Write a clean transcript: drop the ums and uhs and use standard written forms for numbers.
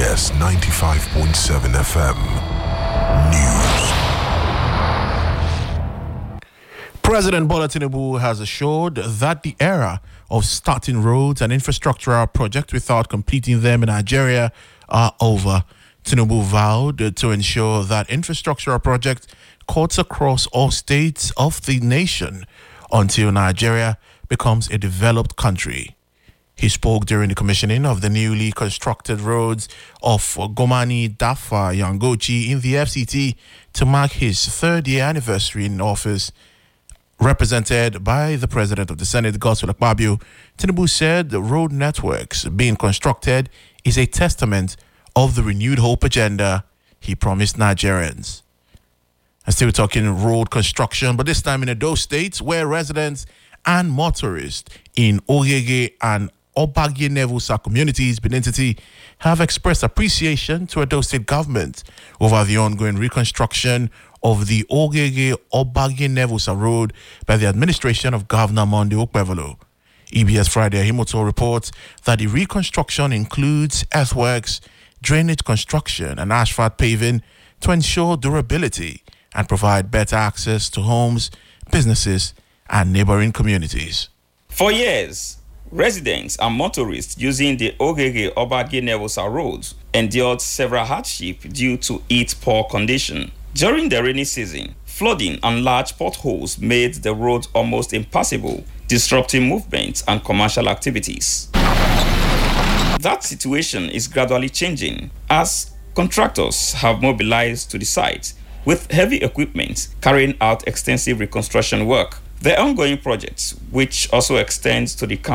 EBS 95.7 FM. News. President Bola Tinubu has assured that the era of starting roads and infrastructural projects without completing them in Nigeria are over. Tinubu vowed to ensure that infrastructural projects cuts across all states of the nation until Nigeria becomes a developed country. He spoke during the commissioning of the newly constructed roads of Gomani, Dafa, Yangochi in the FCT to mark his third-year anniversary in office. Represented by the President of the Senate, Godswill Akpabio, Tinubu said the road networks being constructed is a testament of the renewed hope agenda he promised Nigerians. I'm still talking road construction, but this time in Edo State, where residents and motorists in Ogege and Obagi-Nevusa communities, Benin City, have expressed appreciation to Edo State government over the ongoing reconstruction of the Ogege-Obagi-Nevusa road by the administration of Governor Monday Okpebholo. EBS Friday Himoto reports that the reconstruction includes earthworks, drainage construction, and asphalt paving to ensure durability and provide better access to homes, businesses, and neighboring communities. For years, residents and motorists using the Ogege-Obagi-Nevusa roads endured several hardships due to its poor condition. During the rainy season, flooding and large potholes made the road almost impassable, disrupting movement and commercial activities. That situation is gradually changing as contractors have mobilized to the site with heavy equipment carrying out extensive reconstruction work. The ongoing project, which also extends to the